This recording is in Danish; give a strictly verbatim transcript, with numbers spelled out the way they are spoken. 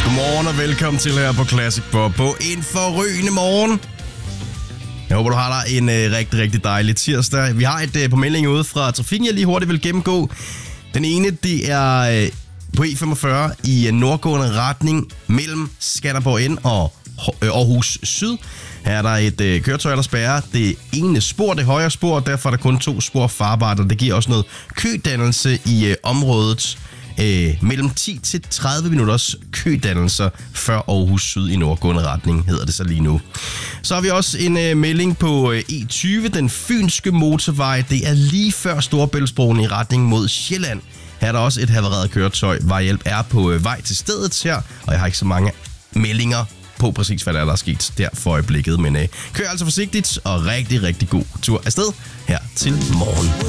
Godmorgen og velkommen til her på Classic Pop på en forrygende morgen. Jeg håber, du har dig en øh, rigtig, rigtig dejlig tirsdag. Vi har et øh, på melding ude fra trafikken, jeg lige hurtigt vil gennemgå. Den ene, det er øh, på E femogfyrre i øh, nordgående retning mellem Skanderborg N og øh, Aarhus Syd. Her er der et øh, køretøj, der spærrer det ene spor, det højre spor, derfor er der kun to spor farbart, og det giver også noget kødannelse i øh, området. Øh, mellem ti til tredive minutters kødannelser før Aarhus Syd i nordgående retning, hedder det så lige nu. Så har vi også en øh, melding på øh, E tyve, den fynske motorvej. Det er lige før Storebæltsbroen i retning mod Sjælland. Her er der også et havareret køretøj. Vejhjælp er på øh, vej til stedet her, og jeg har ikke så mange meldinger på præcis, hvad der er, der er sket der for øjeblikket. Men øh, kør altså forsigtigt, og rigtig, rigtig god tur afsted her til morgen.